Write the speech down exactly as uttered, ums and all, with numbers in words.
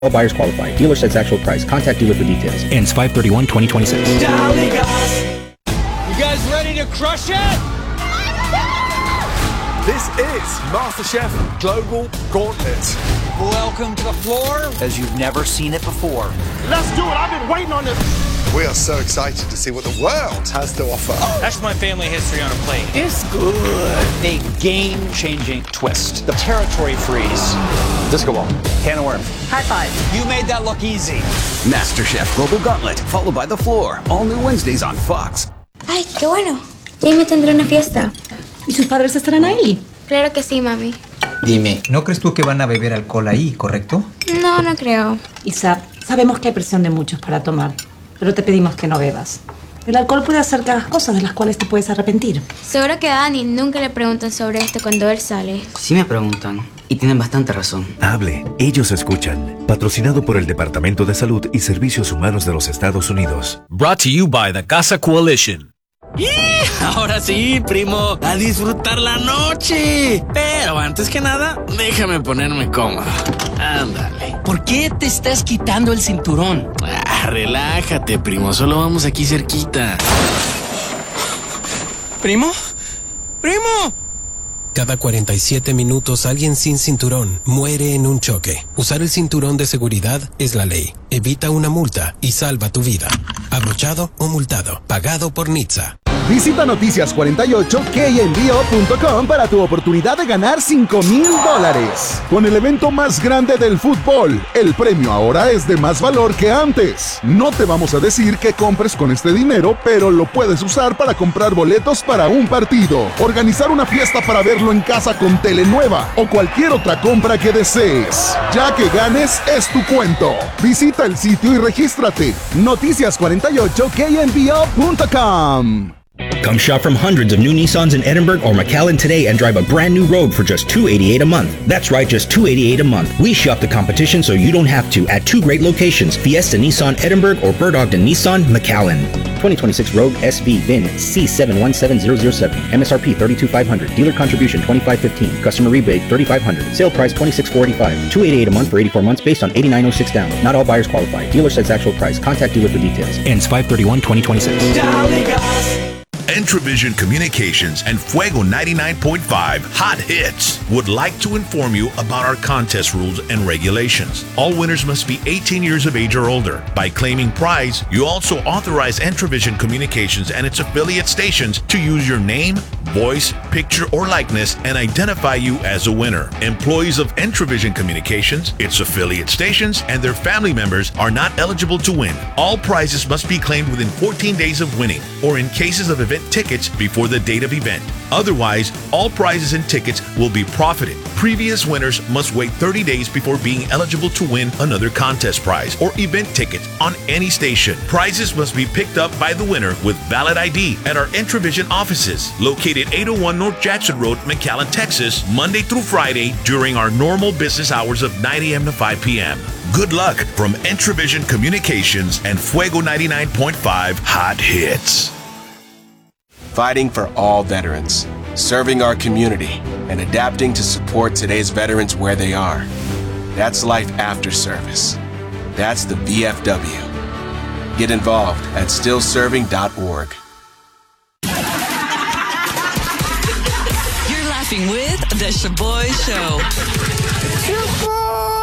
All buyers qualify. Dealer says actual price. Contact dealer for details. Ends five thirty-one twenty twenty-six. You guys ready to crush it? This is MasterChef Global Gauntlet. Welcome to the floor as you've never seen it before. Let's do it. I've been waiting on this. We are so excited to see what the world has to offer. That's my family history on a plate. It's good. A game-changing twist. The territory freeze. Disco ball. Can of worms. High five. You made that look easy. MasterChef Global Gauntlet, followed by The Floor. All new Wednesdays on Fox. Ay, qué bueno. Jamie tendrá una fiesta. ¿Y sus padres estarán ahí? Claro que sí, mami. Dime, ¿no crees tú que van a beber alcohol ahí, correcto? No, no creo. Isa, sabemos que hay presión de muchos para tomar, pero te pedimos que no bebas. El alcohol puede hacer cada cosa de las cuales te puedes arrepentir. Seguro que a Dani nunca le preguntan sobre esto cuando él sale. Sí me preguntan, y tienen bastante razón. Hable, ellos escuchan. Patrocinado por el Departamento de Salud y Servicios Humanos de los Estados Unidos. Brought to you by the Casa Coalition. ¡Y! Ahora sí, primo, a disfrutar la noche. Pero antes que nada, déjame ponerme cómodo. Ándale. ¿Por qué te estás quitando el cinturón? Ah, relájate, primo, solo vamos aquí cerquita. ¿Primo? ¡Primo! Cada cuarenta y siete minutos alguien sin cinturón muere en un choque. Usar el cinturón de seguridad es la ley. Evita una multa y salva tu vida. Abrochado o multado. Pagado por N H T S A. Visita noticias cuarenta y ocho K N B O punto com para tu oportunidad de ganar cinco mil dólares. Con el evento más grande del fútbol, el premio ahora es de más valor que antes. No te vamos a decir qué compres con este dinero, pero lo puedes usar para comprar boletos para un partido, organizar una fiesta para verlo en casa con tele nueva o cualquier otra compra que desees. Ya que ganes, es tu cuento. Visita el sitio y regístrate. noticias cuarenta y ocho K N B O punto com. Come shop from hundreds of new Nissans in Edinburgh or McAllen today and drive a brand new Rogue for just two hundred eighty-eight dollars a month. That's right, just two hundred eighty-eight dollars a month. We shop the competition so you don't have to at two great locations, Fiesta Nissan Edinburgh or Bird Ogden Nissan McAllen. twenty twenty-six Rogue S V V I N C seven one seven zero zero seven. M S R P thirty-two thousand five hundred. Dealer contribution twenty-five fifteen. Customer rebate thirty-five hundred. Sale price twenty-six forty-five. two hundred eighty-eight dollars a month for eighty-four months based on eighty-nine oh six down. Not all buyers qualify. Dealer sets actual price. Contact dealer for details. Ends five thirty-one twenty twenty-six. Entravision Communications and Fuego ninety-nine point five Hot Hits would like to inform you about our contest rules and regulations. All winners must be eighteen years of age or older. By claiming prize, you also authorize Entravision Communications and its affiliate stations to use your name, voice, picture, or likeness and identify you as a winner. Employees of Entravision Communications, its affiliate stations, and their family members are not eligible to win. All prizes must be claimed within fourteen days of winning, or in cases of event tickets before the date of event. Otherwise, all prizes and tickets will be profited. Previous winners must wait thirty days before being eligible to win another contest prize or event ticket on any station. Prizes must be picked up by the winner with valid I D at our Entravision offices, located eight oh one North Jackson Road, McAllen, Texas, Monday through Friday during our normal business hours of nine a.m. to five p.m. Good luck from Entravision Communications and Fuego ninety-nine point five Hot Hits. Fighting for all veterans, serving our community, and adapting to support today's veterans where they are. That's life after service. That's the V F W. Get involved at still serving dot org. You're laughing with The Shaboy Show. Shaboy!